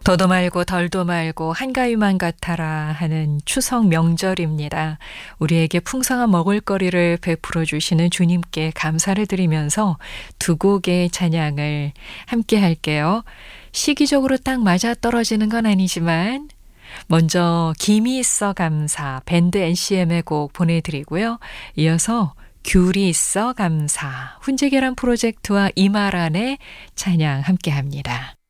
더도 말고 덜도 말고 한가위만 같아라 하는 추석 명절입니다. 우리에게 풍성한 먹을거리를 베풀어 주시는 주님께 감사를 드리면서 두 곡의 찬양을 함께 할게요. 시기적으로 딱 맞아 떨어지는 건 아니지만 먼저 김이 있어 감사 밴드 NCM의 곡 보내드리고요. 이어서 귤이 있어 감사 훈제계란 프로젝트와 이마란의 찬양 함께 합니다.